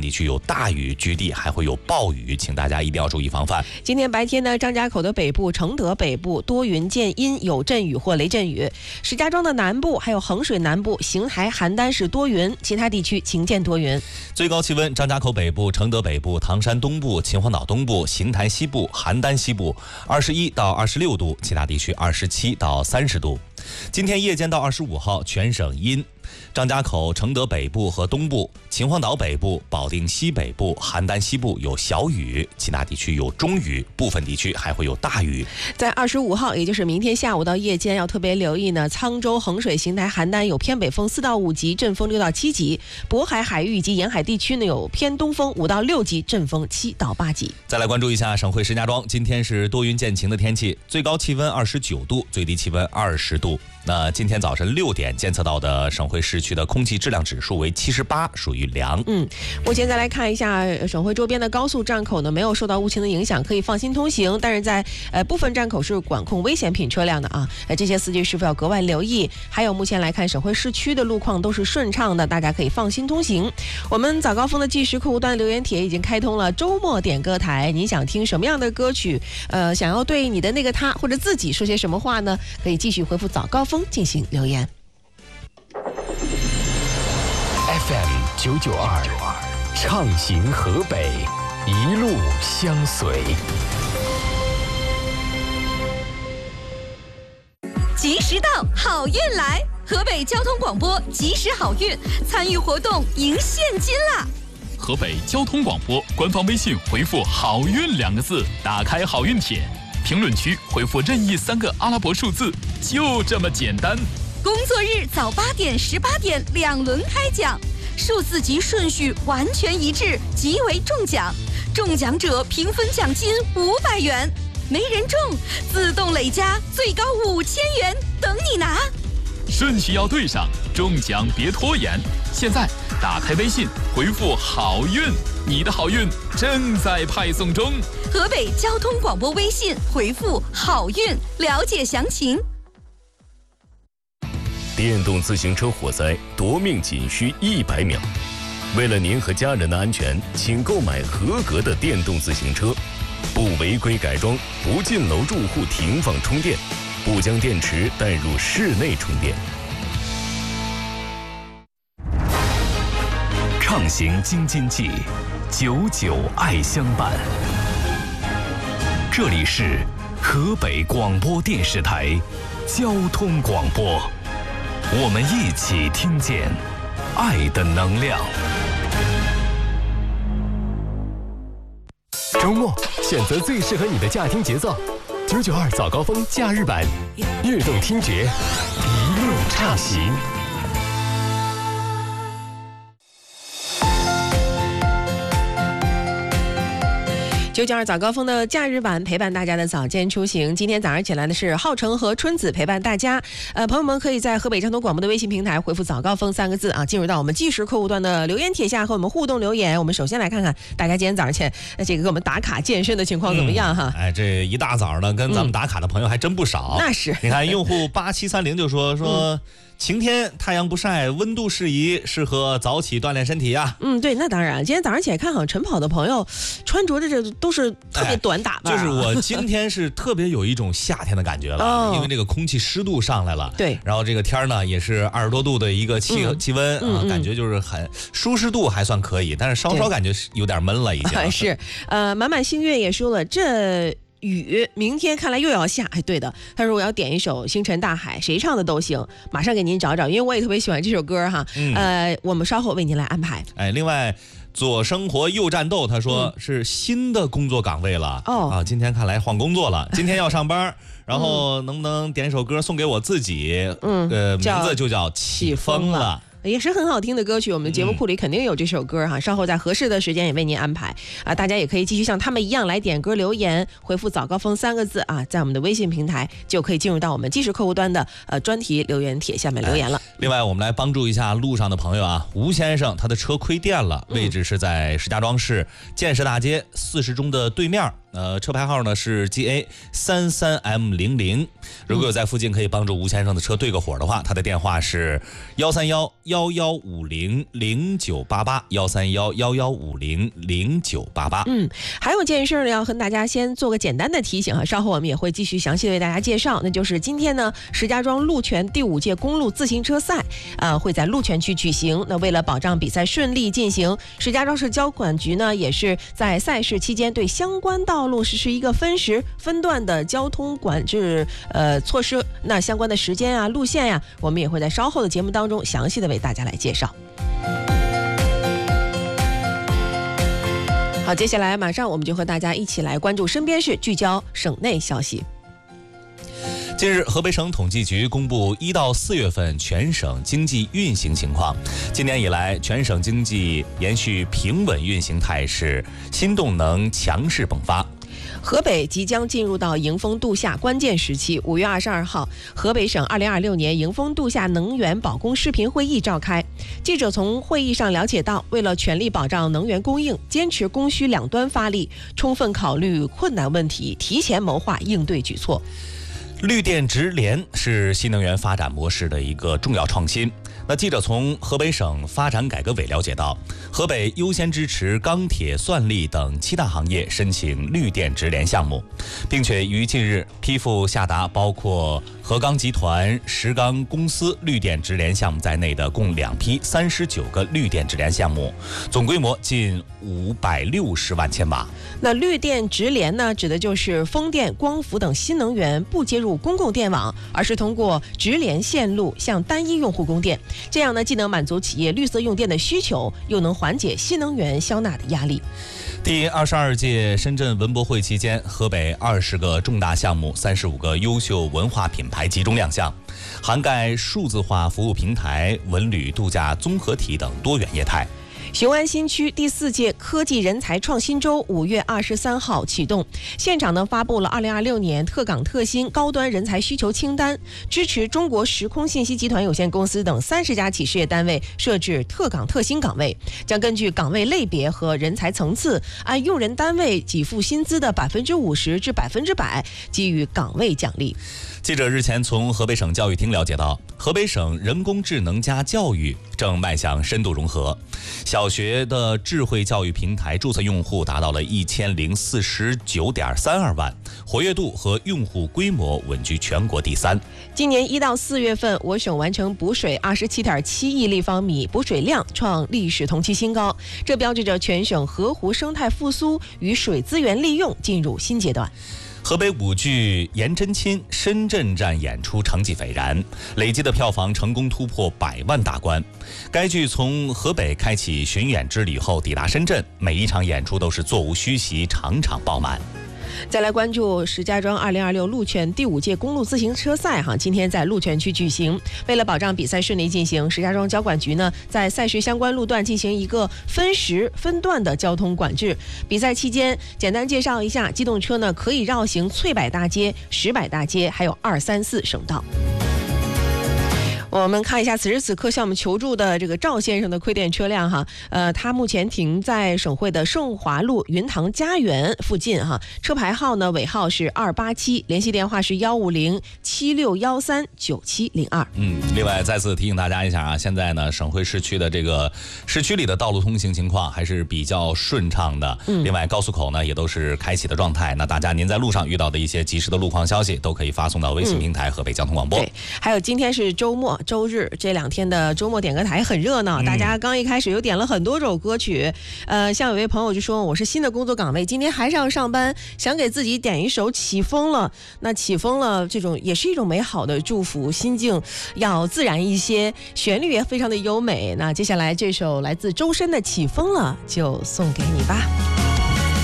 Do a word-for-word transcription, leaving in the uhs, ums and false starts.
地区有大雨，局地还会有暴雨，请大家一定要注意防范。 今天白天呢，张家口的北部、承德北部多云见阴，有阵雨或雷阵雨；石家庄的南部还有衡水南部、邢台、邯郸是多云，其他地区晴间多云。 最高气温：张家口北部、承德北部、唐山东部、秦皇岛东部、邢台西部、邯郸西部二十一到二十六度，其他地区二十七到三十度。今天夜间到二十五号全省阴，张家口、承德北部和东部、秦皇岛北部、保定西北部、邯郸西部有小雨，其他地区有中雨，部分地区还会有大雨。 在二十五号，也就是明天下午到夜间，要特别留意呢，沧州、衡水、邢台、邯郸有偏北风四到五级，阵风六到七级；渤海海域以及沿海地区呢有偏东风五到六级，阵风七到八级。 再来关注一下省会石家庄，今天是多云见晴的天气，最高气温二十九度，最低气温二十度。那今天早晨六点监测到的省会市区的空气质量指数为七十八，属于良。 嗯，目前再来看一下省会周边的高速站口呢，没有受到雾情的影响，可以放心通行。但是在呃部分站口是管控危险品车辆的啊，呃这些司机是否要格外留意？还有目前来看，省会市区的路况都是顺畅的，大家可以放心通行。我们早高峰的计时客户端留言帖已经开通了周末点歌台，你想听什么样的歌曲？呃，想要对你的那个他或者自己说些什么话呢？可以继续回复早高峰进行留言。 F M 九九二，畅行河北，一路相随。 及时到，好运来！河北交通广播及时好运，参与活动赢现金啦！ 河北交通广播官方微信回复“好运”两个字，打开好运帖，评论区回复任意三个阿拉伯数字，就这么简单。 工作日早八点、十八点两轮开奖，数字及顺序完全一致，即为中奖。中奖者平分奖金五百元，没人中自动累加最高五千元，等你拿。 顺序要对上，中奖别拖延。现在打开微信，回复“好运”，你的好运正在派送中。 河北交通广播微信回复“好运”，了解详情。 电动自行车火灾夺命仅需一百秒，为了您和家人的安全，请购买合格的电动自行车，不违规改装，不进楼住户停放充电，不将电池带入室内充电。畅行京津冀，久久爱相伴。这里是河北广播电视台交通广播。我们一起听见爱的能量。周末选择最适合你的驾听节奏，九九二早高峰假日版，悦动听觉，一路畅行。 九九二早高峰的假日版陪伴大家的早间出行。今天早上起来的是浩成和春子陪伴大家。呃，朋友们可以在河北交通广播的微信平台回复早高峰三个字啊，进入到我们即时客户端的留言帖下和我们互动留言。我们首先来看看大家今天早上前这个给我们打卡健身的情况怎么样哈？ 嗯、哎，这一大早呢，跟咱们打卡的朋友还真不少。 嗯、那是， 你看用户八七三零就说说。嗯晴天，太阳不晒，温度适宜，适合早起锻炼身体呀。 嗯，对，那当然。今天早上起来看，好像晨跑的朋友穿着的这都是特别短打扮、啊哎。就是我今天是特别有一种夏天的感觉了，哦、因为这个空气湿度上来了。 对， 然后这个天呢也是二十多度的一个气、嗯、气温、嗯、啊、嗯，感觉就是很舒适度还算可以，但是稍稍感觉有点闷了已经。 是，呃，满满星月也说了这。雨明天看来又要下，哎，对的。他说我要点一首《星辰大海》，谁唱的都行，马上给您找找，因为我也特别喜欢这首歌哈。嗯、呃，我们稍后为您来安排。 哎，另外左生活右战斗，他说是新的工作岗位了、嗯、哦啊，今天看来换工作了，今天要上班，然后能不能点一首歌送给我自己？嗯，呃，名字就叫《起风了》。 也是很好听的歌曲，我们的节目库里肯定有这首歌哈、嗯，稍后在合适的时间也为您安排啊，大家也可以继续像他们一样来点歌留言，回复早高峰三个字啊，在我们的微信平台就可以进入到我们即时客户端的呃专题留言帖下面留言了、哎。 另外我们来帮助一下路上的朋友啊，吴先生他的车亏电了，位置是在石家庄市建设大街四十中的对面。 呃，车牌号呢是 G A 三三 M 零零。如果有在附近可以帮助吴先生的车对个火的话，他的电话是幺三幺幺幺五零零九八八幺三幺幺幺五零零九八八。 嗯，还有件事呢，要和大家先做个简单的提醒啊，稍后我们也会继续详细的为大家介绍。那就是今天呢，石家庄鹿泉第五届公路自行车赛，呃，会在鹿泉区举行。那为了保障比赛顺利进行，石家庄市交管局呢，也是在赛事期间对相关道路实施一个分时分段的交通管制呃措施。那相关的时间啊、路线呀、啊，我们也会在稍后的节目当中详细的为大家来介绍。好，接下来马上我们就和大家一起来关注身边事，聚焦省内消息。 近日，河北省统计局公布一到四月份全省经济运行情况。今年以来，全省经济延续平稳运行态势，新动能强势迸发。 河北即将进入到迎峰度夏关键时期。五月二十二号，河北省二零二六年迎峰度夏能源保供视频会议召开。记者从会议上了解到，为了全力保障能源供应，坚持供需两端发力，充分考虑困难问题，提前谋划应对举措。 绿电直联是新能源发展模式的一个重要创新。那记者从河北省发展改革委了解到，河北优先支持钢铁、算力等七大行业申请绿电直联项目，并且于近日批复下达包括河钢集团、石钢公司绿电直联项目在内的共两批三十九个绿电直联项目，总规模近五百六十万千瓦。 那绿电直联呢，指的就是风电、光伏等新能源不接入公共电网，而是通过直连线路向单一用户供电。这样呢，既能满足企业绿色用电的需求，又能缓解新能源消纳的压力。 第二十二届深圳文博会期间，河北二十个重大项目、三十五个优秀文化品牌集中亮相，涵盖数字化服务平台、文旅度假综合体等多元业态。 雄安新区第四届科技人才创新周五月二十三号启动，现场呢发布了二零二六年特岗特新高端人才需求清单，支持中国时空信息集团有限公司等三十家企事业单位设置特岗特新岗位，将根据岗位类别和人才层次，按用人单位给付薪资的百分之五十至百分之百给予岗位奖励。 记者日前从河北省教育厅了解到，河北省人工智能加教育正迈向深度融合，小学的智慧教育平台注册用户达到了一千零四十九点三二万，活跃度和用户规模稳居全国第三。 今年一到四月份，我省完成补水二十七点七亿立方米，补水量创历史同期新高，这标志着全省河湖生态复苏与水资源利用进入新阶段。 河北舞剧《颜真卿》深圳站演出成绩斐然，累计的票房成功突破百万大关。该剧从河北开启巡演之旅后抵达深圳，每一场演出都是座无虚席，场场爆满。 再来关注石家庄二零二六鹿泉第五届公路自行车赛哈，今天在鹿泉区举行。为了保障比赛顺利进行，石家庄交管局呢在赛事相关路段进行一个分时分段的交通管制。比赛期间，简单介绍一下，机动车呢可以绕行翠柏大街、石柏大街，还有二三四省道。我们看一下此时此刻向我们求助的这个赵先生的亏电车辆哈，呃，他目前停在省会的盛华路云塘家园附近哈，车牌号呢尾号是二八七，联系电话是幺五零七六幺三九七零二。 嗯，另外再次提醒大家一下啊，现在呢省会市区的这个市区里的道路通行情况还是比较顺畅的，嗯，另外高速口呢也都是开启的状态。那大家您在路上遇到的一些及时的路况消息，都可以发送到微信平台河北交通广播。 对，还有今天是周末。周日这两天的周末点歌台很热闹，大家刚一开始又点了很多首歌曲，呃，像有位朋友就说我是新的工作岗位，今天还是要上班，想给自己点一首起风了。那起风了这种也是一种美好的祝福，心境要自然一些，旋律也非常的优美。那接下来这首来自周深的起风了就送给你吧。